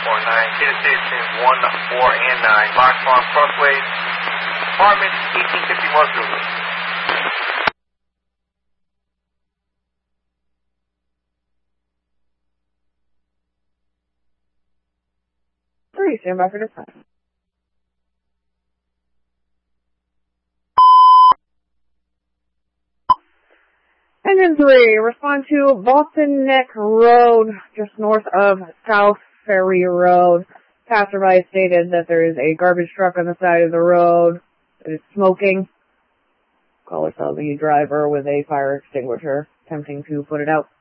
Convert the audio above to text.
Station 1, 4, and 9. Fox Farm Crossway, apartment 1851 Zulu. 3, stand by for dispatch. Engine 3, respond to Boston Neck Road, just north of South Ferry Road. Passerby stated that there is a garbage truck on the side of the road that is smoking. Caller saw the driver with a fire extinguisher attempting to put it out.